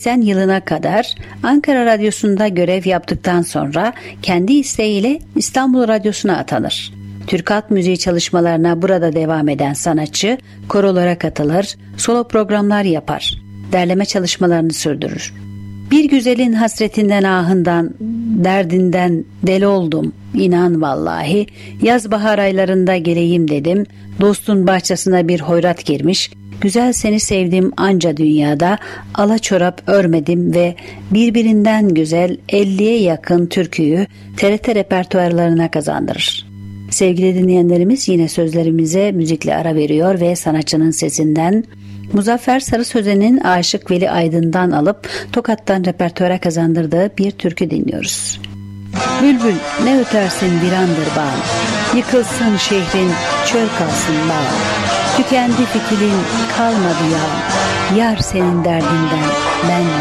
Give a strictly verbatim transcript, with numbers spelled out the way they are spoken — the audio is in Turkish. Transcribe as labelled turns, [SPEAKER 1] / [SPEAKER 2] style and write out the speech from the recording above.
[SPEAKER 1] seksen yılına kadar Ankara Radyosu'nda görev yaptıktan sonra kendi isteğiyle İstanbul Radyosu'na atanır. Türk halk müziği çalışmalarına burada devam eden sanatçı korolara katılır, solo programlar yapar, derleme çalışmalarını sürdürür. Bir güzelin hasretinden ahından, derdinden deli oldum, inan vallahi, yaz bahar aylarında geleyim dedim, dostun bahçesine bir hoyrat girmiş, güzel seni sevdim anca dünyada, ala çorap örmedim ve birbirinden güzel elliye yakın türküyü T R T repertuarlarına kazandırır. Sevgili dinleyenlerimiz, yine sözlerimize müzikle ara veriyor ve sanatçının sesinden Muzaffer Sarı Sözen'in Aşık Veli Aydın'dan alıp Tokat'tan repertuara kazandırdığı bir türkü dinliyoruz. Bülbül ne ötersin bir andır bağım, yıkılsın şehrin çöl kalsın bağım, tükendi fitilin kalmadı yağım, yar senin derdinden ben